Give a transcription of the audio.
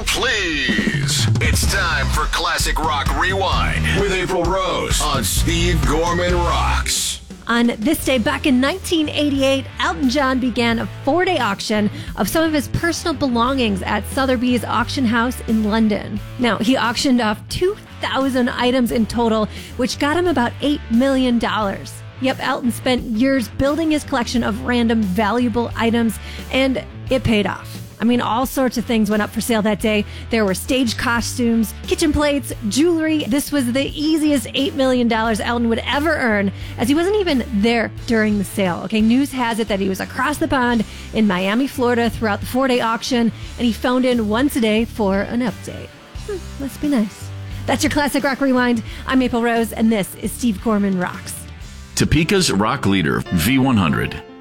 please. It's time for Classic Rock Rewind with April Rose on Steve Gorman Rocks. On this day, back in 1988, Elton John began a 4-day auction of some of his personal belongings at Sotheby's auction house in London. Now, he auctioned off 2,000 items in total, which got him about $8 million. Yep, Elton spent years building his collection of random valuable items, and it paid off. I mean, all sorts of things went up for sale that day. There were stage costumes, kitchen plates, jewelry. This was the easiest $8 million Elton would ever earn, as he wasn't even there during the sale. Okay, news has it that he was across the pond in Miami, Florida throughout the 4-day auction, and he phoned in once a day for an update. Must be nice. That's your Classic Rock Rewind. I'm April Rose, and this is Steve Gorman Rocks. Topeka's rock leader, V100.